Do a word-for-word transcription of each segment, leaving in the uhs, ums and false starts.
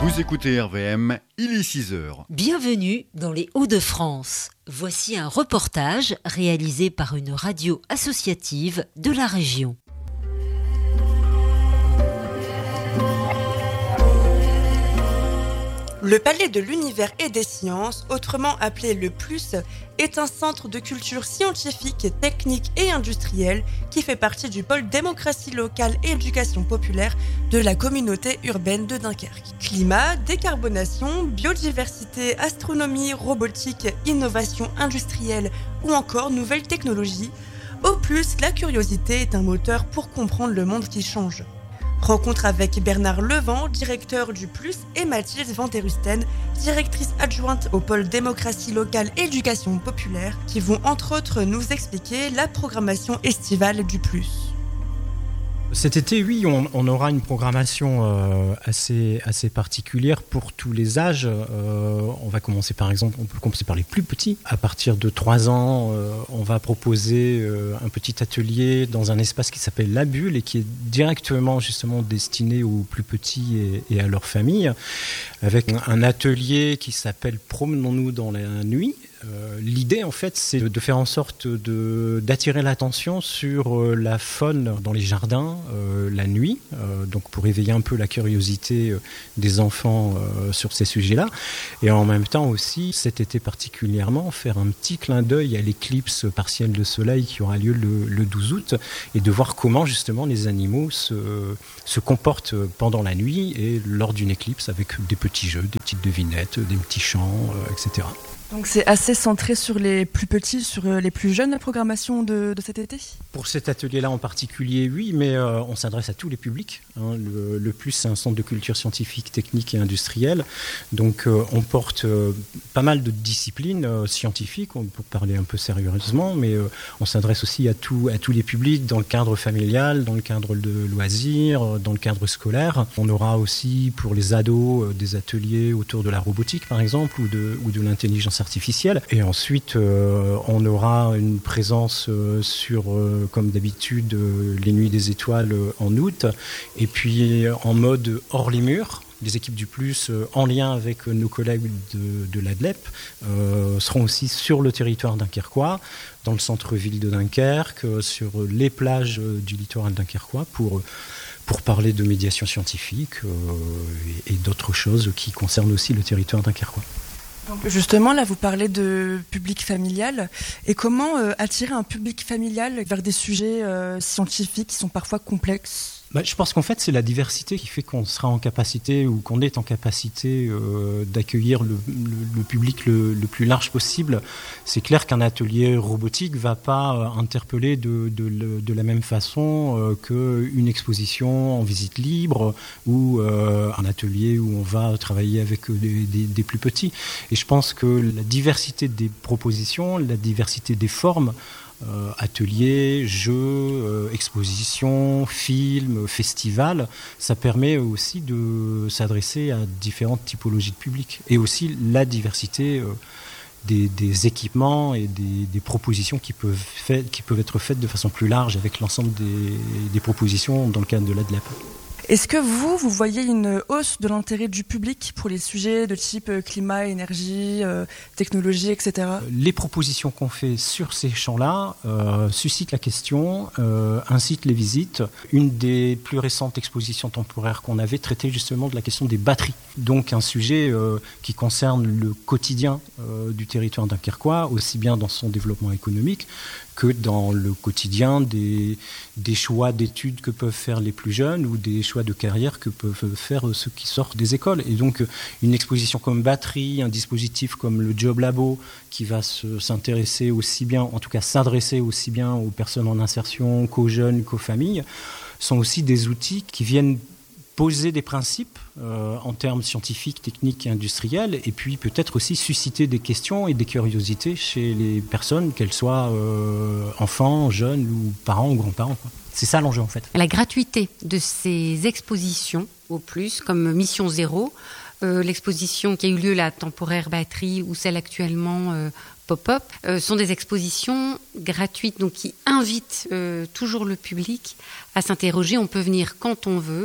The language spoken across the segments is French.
Vous écoutez R V M, il est six heures. Bienvenue dans les Hauts-de-France. Voici un reportage réalisé par une radio associative de la région. Le Palais de l'Univers et des Sciences, autrement appelé le Plus, est un centre de culture scientifique, technique et industrielle qui fait partie du pôle démocratie locale et éducation populaire de la communauté urbaine de Dunkerque. Climat, décarbonation, biodiversité, astronomie, robotique, innovation industrielle ou encore nouvelles technologies, au Plus, la curiosité est un moteur pour comprendre le monde qui change. Rencontre avec Bernard Levent, directeur du Plus, et Mathilde Van der Usten, directrice adjointe au pôle démocratie locale et éducation populaire, qui vont entre autres nous expliquer la programmation estivale du Plus. Cet été, oui, on, on aura une programmation euh, assez, assez particulière pour tous les âges. Euh, on va commencer par exemple, on peut commencer par les plus petits. À partir de trois ans, euh, on va proposer euh, un petit atelier dans un espace qui s'appelle La Bulle et qui est directement justement destiné aux plus petits et, et à leurs familles, avec un atelier qui s'appelle Promenons-nous dans la nuit. Euh, l'idée, en fait, c'est de faire en sorte de, d'attirer l'attention sur euh, la faune dans les jardins euh, la nuit, euh, donc pour éveiller un peu la curiosité euh, des enfants euh, sur ces sujets-là. Et en même temps aussi, cet été particulièrement, faire un petit clin d'œil à l'éclipse partielle de soleil qui aura lieu le, le douze août et de voir comment justement les animaux se, se comportent pendant la nuit et lors d'une éclipse avec des petits jeux, des petites devinettes, des petits chants, euh, et cetera. Donc c'est assez centré sur les plus petits, sur les plus jeunes, la programmation de, de cet été ? Pour cet atelier-là en particulier, oui, mais euh, on s'adresse à tous les publics. Hein. Le, le Plus, c'est un centre de culture scientifique, technique et industrielle. Donc euh, on porte euh, pas mal de disciplines euh, scientifiques, on peut parler un peu sérieusement, mais euh, on s'adresse aussi à, tout, à tous les publics dans le cadre familial, dans le cadre de loisirs, dans le cadre scolaire. On aura aussi pour les ados euh, des ateliers autour de la robotique, par exemple, ou de, ou de l'intelligence artificielle. Et ensuite, euh, on aura une présence euh, sur, euh, comme d'habitude, euh, les Nuits des Étoiles euh, en août. Et puis, en mode hors les murs, les équipes du Plus, euh, en lien avec nos collègues de, de l'A D L E P, euh, seront aussi sur le territoire dunkerquois, dans le centre-ville de Dunkerque, euh, sur les plages euh, du littoral dunkerquois, pour... Euh, pour parler de médiation scientifique euh, et, et d'autres choses qui concernent aussi le territoire dunkerquois. Donc justement, là, vous parlez de public familial. Et comment euh, attirer un public familial vers des sujets euh, scientifiques qui sont parfois complexes ? Bah, je pense qu'en fait, c'est la diversité qui fait qu'on sera en capacité ou qu'on est en capacité euh, d'accueillir le, le, le public le, le plus large possible. C'est clair qu'un atelier robotique ne va pas euh, interpeller de, de, de, de la même façon euh, qu'une exposition en visite libre ou euh, un atelier où on va travailler avec des, des, des plus petits. Et je pense que la diversité des propositions, la diversité des formes, Euh, ateliers, jeux, euh, expositions, films, festivals, ça permet aussi de s'adresser à différentes typologies de public et aussi la diversité euh, des, des équipements et des, des propositions qui peuvent, fait, qui peuvent être faites de façon plus large avec l'ensemble des, des propositions dans le cadre de l'A D L E P. Est-ce que vous, vous voyez une hausse de l'intérêt du public pour les sujets de type climat, énergie, euh, technologie, et cetera ? Les propositions qu'on fait sur ces champs-là euh, suscitent la question, euh, incitent les visites. Une des plus récentes expositions temporaires qu'on avait traitait justement de la question des batteries. Donc un sujet euh, qui concerne le quotidien euh, du territoire dunkerquois, aussi bien dans son développement économique que dans le quotidien des, des choix d'études que peuvent faire les plus jeunes ou des choix de carrière que peuvent faire ceux qui sortent des écoles. Et donc, une exposition comme batterie, un dispositif comme le Job Labo, qui va se, s'intéresser aussi bien, en tout cas s'adresser aussi bien aux personnes en insertion qu'aux jeunes, qu'aux familles, sont aussi des outils qui viennent poser des principes euh, en termes scientifiques, techniques et industriels, et puis peut-être aussi susciter des questions et des curiosités chez les personnes, qu'elles soient euh, enfants, jeunes ou parents ou grands-parents, quoi. C'est ça l'enjeu en fait. La gratuité de ces expositions au Plus, comme Mission Zéro, euh, l'exposition qui a eu lieu, la temporaire batterie, ou celle actuellement euh, pop-up, euh, sont des expositions gratuites, donc qui invitent euh, toujours le public à s'interroger. On peut venir quand on veut,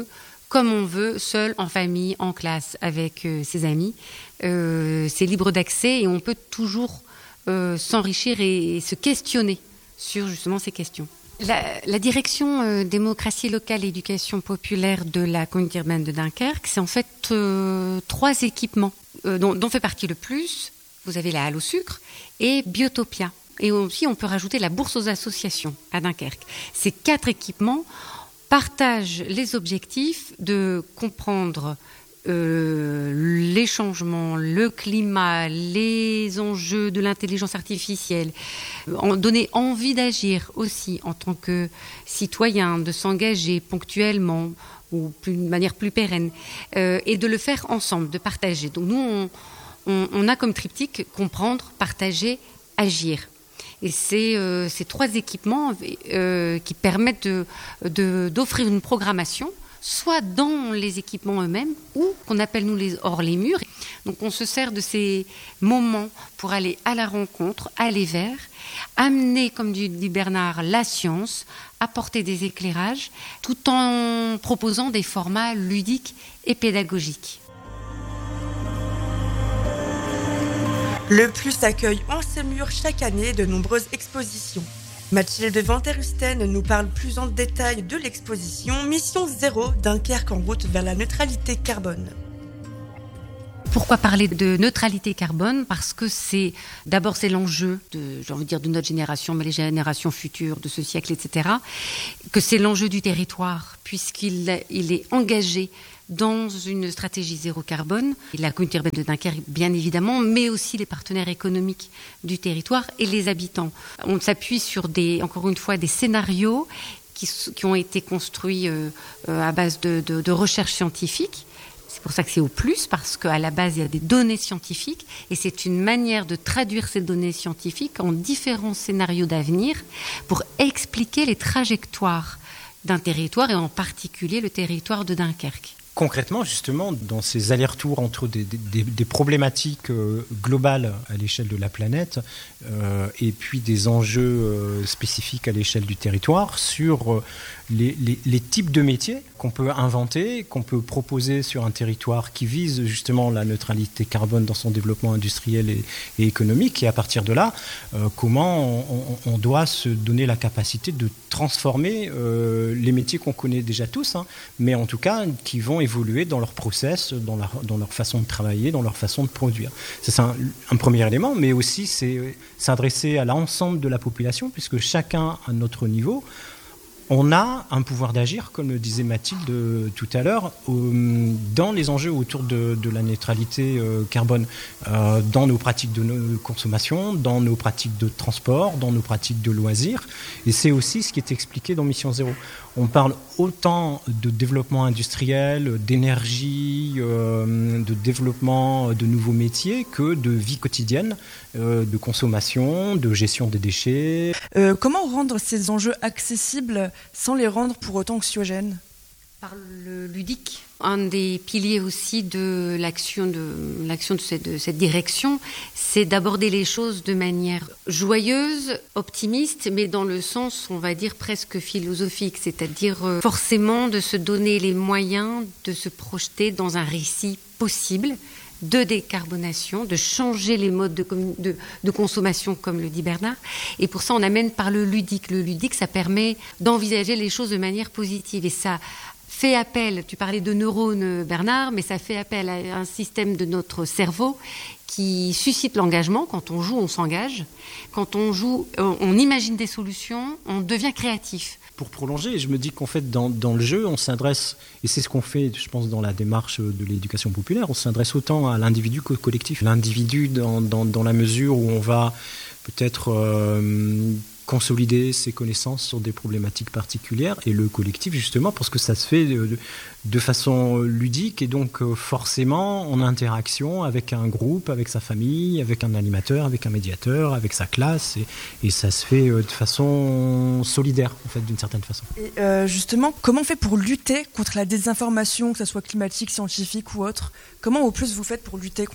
comme on veut, seul, en famille, en classe, avec euh, ses amis. Euh, c'est libre d'accès et on peut toujours euh, s'enrichir et, et se questionner sur justement ces questions. La, la direction euh, démocratie locale et éducation populaire de la communauté urbaine de Dunkerque, c'est en fait euh, trois équipements euh, dont, dont fait partie le plus. Vous avez la Halle au sucre et Biotopia. Et aussi, on peut rajouter la bourse aux associations à Dunkerque. Ces quatre équipements partagent les objectifs de comprendre euh, les changements, le climat, les enjeux de l'intelligence artificielle, en donner envie d'agir aussi en tant que citoyen, de s'engager ponctuellement ou plus, de manière plus pérenne, euh, et de le faire ensemble, de partager. Donc nous, on, on, on a comme triptyque comprendre, partager, agir. Et c'est euh, ces trois équipements euh, qui permettent de, de, d'offrir une programmation, soit dans les équipements eux-mêmes, ou qu'on appelle nous les hors les murs. Donc on se sert de ces moments pour aller à la rencontre, aller vers, amener, comme dit Bernard, la science, apporter des éclairages, tout en proposant des formats ludiques et pédagogiques. Le Plus accueille en ses murs chaque année de nombreuses expositions. Mathilde Van der Usten nous parle plus en détail de l'exposition Mission Zéro, Dunkerque en route vers la neutralité carbone. Pourquoi parler de neutralité carbone ? Parce que c'est d'abord c'est l'enjeu de, j'ai envie de dire de notre génération, mais les générations futures de ce siècle, et cetera. Que c'est l'enjeu du territoire, puisqu'il il est engagé dans une stratégie zéro carbone. Et la communauté urbaine de Dunkerque, bien évidemment, mais aussi les partenaires économiques du territoire et les habitants. On s'appuie sur des, encore une fois, des scénarios qui, qui ont été construits euh, à base de, de, de recherches scientifiques. C'est pour ça que c'est au plus, parce qu'à la base, il y a des données scientifiques et c'est une manière de traduire ces données scientifiques en différents scénarios d'avenir pour expliquer les trajectoires d'un territoire et en particulier le territoire de Dunkerque. Concrètement, justement, dans ces allers-retours entre des, des, des problématiques euh, globales à l'échelle de la planète euh, et puis des enjeux euh, spécifiques à l'échelle du territoire sur euh, les, les, les types de métiers qu'on peut inventer, qu'on peut proposer sur un territoire qui vise justement la neutralité carbone dans son développement industriel et, et économique. Et à partir de là, euh, comment on, on, on doit se donner la capacité de transformer euh, les métiers qu'on connaît déjà tous, hein, mais en tout cas qui vont évoluer dans leur process, dans leur, dans leur façon de travailler, dans leur façon de produire. C'est un, un premier élément, mais aussi c'est s'adresser à l'ensemble de la population, puisque chacun à notre niveau, on a un pouvoir d'agir, comme le disait Mathilde euh, tout à l'heure, euh, dans les enjeux autour de, de la neutralité euh, carbone, euh, dans nos pratiques de nos consommation, dans nos pratiques de transport, dans nos pratiques de loisirs. Et c'est aussi ce qui est expliqué dans Mission Zéro. On parle autant de développement industriel, d'énergie, euh, de développement de nouveaux métiers que de vie quotidienne, euh, de consommation, de gestion des déchets. Euh, comment rendre ces enjeux accessibles sans les rendre pour autant anxiogènes ? Par le ludique. Un des piliers aussi de l'action de, l'action de, cette, de cette direction, c'est d'aborder les choses de manière joyeuse, optimiste, mais dans le sens, on va dire, presque philosophique, c'est-à-dire euh, forcément de se donner les moyens de se projeter dans un récit possible de décarbonation, de changer les modes de, de, de consommation, comme le dit Bernard. Et pour ça, on amène par le ludique. Le ludique, ça permet d'envisager les choses de manière positive. Et ça fait appel, tu parlais de neurones, Bernard, mais ça fait appel à un système de notre cerveau qui suscite l'engagement. Quand on joue, on s'engage. Quand on joue, on imagine des solutions, on devient créatif. Pour prolonger, je me dis qu'en fait, dans, dans le jeu, on s'adresse, et c'est ce qu'on fait, je pense, dans la démarche de l'éducation populaire, on s'adresse autant à l'individu qu'au collectif. L'individu, dans, dans, dans la mesure où on va peut-être euh, consolider ses connaissances sur des problématiques particulières, et le collectif, justement, parce que ça se fait de, de façon ludique, et donc forcément en interaction avec un groupe, avec sa famille, avec un animateur, avec un médiateur, avec sa classe, et, et ça se fait de façon solidaire, en fait, d'une certaine façon. Et euh, justement, comment on fait pour lutter contre la désinformation, que ce soit climatique, scientifique ou autre ? Comment au plus vous faites pour lutter contre ça ?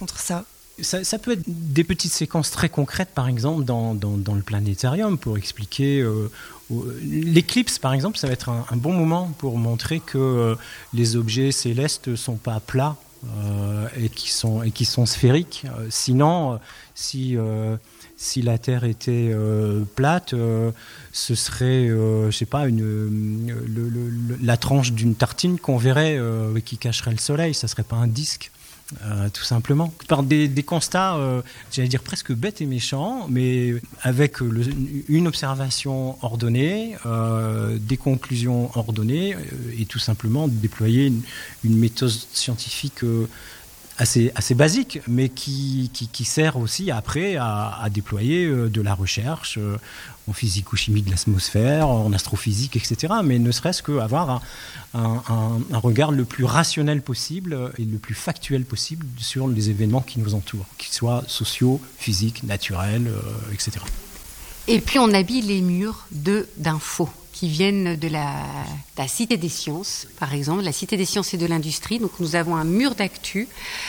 Ça, ça peut être des petites séquences très concrètes, par exemple, dans, dans, dans le planétarium, pour expliquer... Euh, l'éclipse, par exemple, ça va être un, un bon moment pour montrer que euh, les objets célestes ne sont pas plats euh, et qui sont, et qui sont sphériques. Euh, sinon, euh, si... Euh, Si la Terre était euh, plate, euh, ce serait, euh, je sais pas, une, le, le, la tranche d'une tartine qu'on verrait euh, qui cacherait le Soleil. Ça serait pas un disque, euh, tout simplement. Par des, des constats, euh, j'allais dire presque bêtes et méchants, mais avec le, une observation ordonnée, euh, des conclusions ordonnées, euh, et tout simplement déployer une, une méthode scientifique. Euh, Assez, assez basique, mais qui, qui, qui sert aussi après à, à déployer de la recherche en physico-chimie de l'atmosphère, en astrophysique, et cetera. Mais ne serait-ce qu'avoir un, un, un, un regard le plus rationnel possible et le plus factuel possible sur les événements qui nous entourent, qu'ils soient sociaux, physiques, naturels, euh, et cetera. Et puis on habille les murs de, d'infos qui viennent de la, la Cité des Sciences, par exemple, la Cité des Sciences et de l'Industrie. Donc nous avons un mur d'actu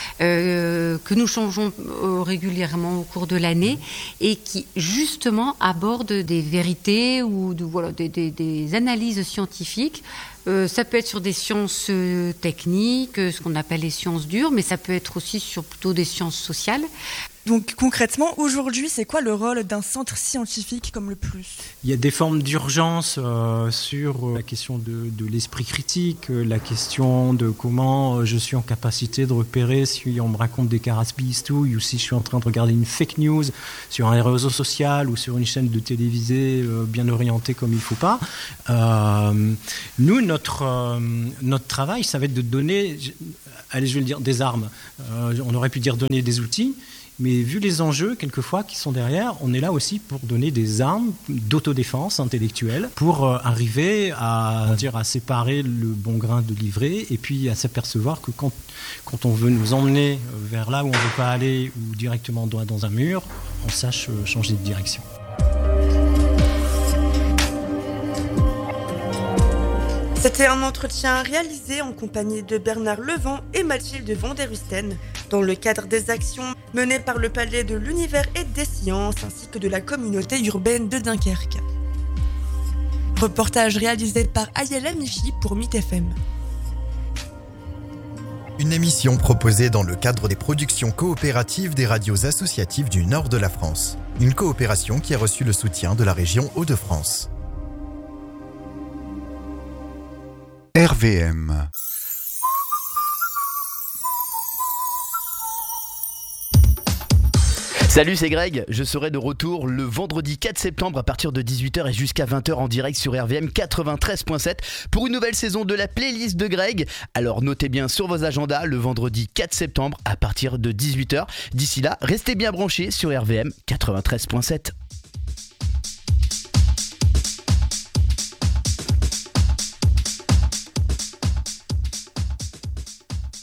euh, que nous changeons euh, régulièrement au cours de l'année et qui justement aborde des vérités ou de, voilà, des, des, des analyses scientifiques. Euh, ça peut être sur des sciences euh, techniques, ce qu'on appelle les sciences dures, mais ça peut être aussi sur plutôt des sciences sociales. Donc concrètement, aujourd'hui, c'est quoi le rôle d'un centre scientifique comme le Plus ? Il y a des formes d'urgence euh, sur la question de, de l'esprit critique, la question de comment je suis en capacité de repérer si on me raconte des carabistouilles ou si je suis en train de regarder une fake news sur un réseau social ou sur une chaîne de télévisée euh, bien orientée comme il ne faut pas. Euh, nous, notre, euh, notre travail, ça va être de donner, allez, je vais le dire, des armes. Euh, on aurait pu dire donner des outils. Mais vu les enjeux, quelquefois, qui sont derrière, on est là aussi pour donner des armes d'autodéfense intellectuelle pour euh, arriver à, dire, à séparer le bon grain de l'ivraie et puis à s'apercevoir que quand, quand on veut nous emmener vers là où on ne veut pas aller ou directement droit dans un mur, on sache euh, changer de direction. C'était un entretien réalisé en compagnie de Bernard Levent et Mathilde Van der Usten dans le cadre des actions menées par le Palais de l'Univers et des Sciences ainsi que de la communauté urbaine de Dunkerque. Reportage réalisé par Ayala Michi pour Mythe F M. Une émission proposée dans le cadre des productions coopératives des radios associatives du nord de la France. Une coopération qui a reçu le soutien de la région Hauts-de-France. R V M. Salut, c'est Greg, je serai de retour le vendredi quatre septembre à partir de dix-huit heures et jusqu'à vingt heures en direct sur R V M quatre-vingt-treize point sept pour une nouvelle saison de la playlist de Greg. Alors notez bien sur vos agendas le vendredi quatre septembre à partir de dix-huit heures. D'ici là, restez bien branchés sur R V M quatre-vingt-treize point sept.